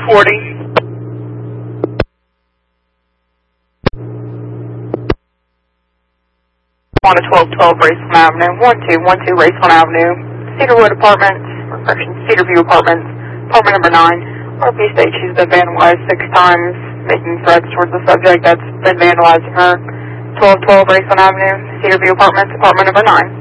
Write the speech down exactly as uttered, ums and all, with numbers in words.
forty. On to twelve twelve Racehorn Avenue, one two one two Racehorn Avenue, Cedarwood Apartments, or correction, Cedarview Apartments, apartment number nine. R P states she's been vandalized six times, making threats towards the subject that's been vandalizing her. twelve twelve Racehorn Avenue, Cedarview Apartments, apartment number nine.